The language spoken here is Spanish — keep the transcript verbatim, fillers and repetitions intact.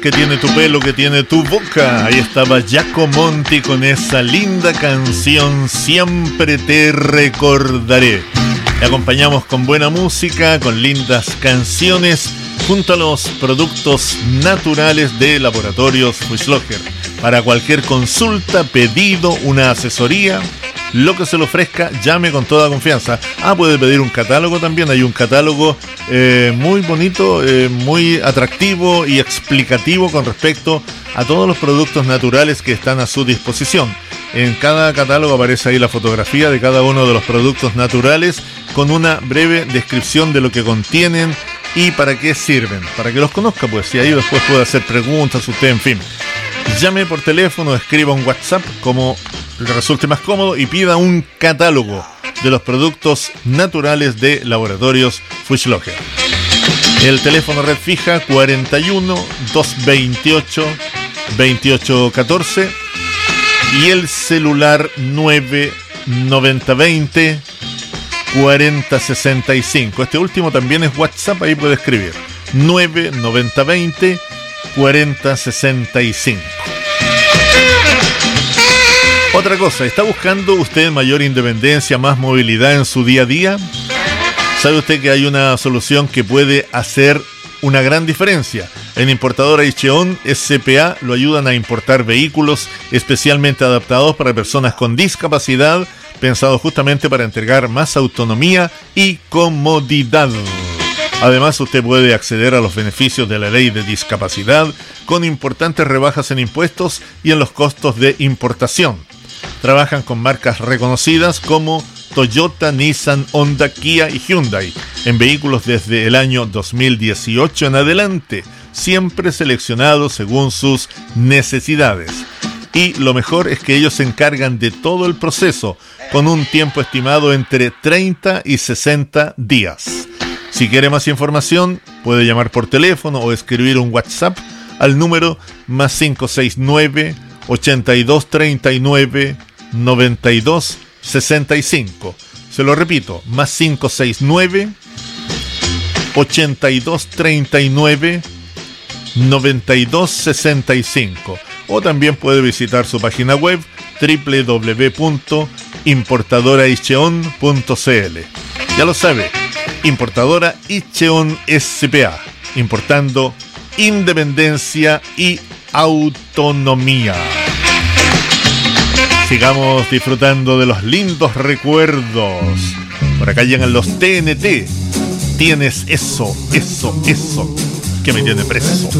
que tiene tu pelo, que tiene tu boca. Ahí estaba Giacomo Monti con esa linda canción Siempre te recordaré. Le acompañamos con buena música, con lindas canciones, junto a los productos naturales de Laboratorios Fuchslocher. Para cualquier consulta, pedido, una asesoría, lo que se le ofrezca, llame con toda confianza. Ah, puede pedir un catálogo también. Hay un catálogo eh, muy bonito, eh, muy atractivo y explicativo con respecto a todos los productos naturales que están a su disposición. En cada catálogo aparece ahí la fotografía de cada uno de los productos naturales con una breve descripción de lo que contienen y para qué sirven, para que los conozca, pues, y ahí después puede hacer preguntas usted, en fin. Llame por teléfono, escriba un WhatsApp como le resulte más cómodo y pida un catálogo de los productos naturales de Laboratorios Fuchslocher. El teléfono red fija cuarenta y uno, doscientos veintiocho, veintiocho catorce y el celular nueve noventa veinte cuarenta sesenta y cinco. Este último también es WhatsApp, ahí puede escribir nueve noventa veinte cuarenta sesenta y cinco. Otra cosa, ¿está buscando usted mayor independencia, más movilidad en su día a día? ¿Sabe usted que hay una solución que puede hacer una gran diferencia? En Importadora Icheon S P A lo ayudan a importar vehículos especialmente adaptados para personas con discapacidad, pensados justamente para entregar más autonomía y comodidad. Además, usted puede acceder a los beneficios de la ley de discapacidad con importantes rebajas en impuestos y en los costos de importación. Trabajan con marcas reconocidas como Toyota, Nissan, Honda, Kia y Hyundai en vehículos desde el año dos mil dieciocho en adelante, siempre seleccionados según sus necesidades. Y lo mejor es que ellos se encargan de todo el proceso con un tiempo estimado entre treinta y sesenta días. Si quiere más información, puede llamar por teléfono o escribir un WhatsApp al número más cinco seis nueve, ochenta y dos treinta y nueve, noventa y dos sesenta y cinco. Se lo repito, más cinco seis nueve, ochenta y dos treinta y nueve, noventa y dos sesenta y cinco. O también puede visitar su página web doble u doble u doble u punto importadora icheon punto c l. Ya lo sabe, Importadora Icheon S P A, importando independencia y autonomía. Sigamos disfrutando de los lindos recuerdos. Por acá llegan los T N T. Tienes eso, eso, eso que me tiene preso.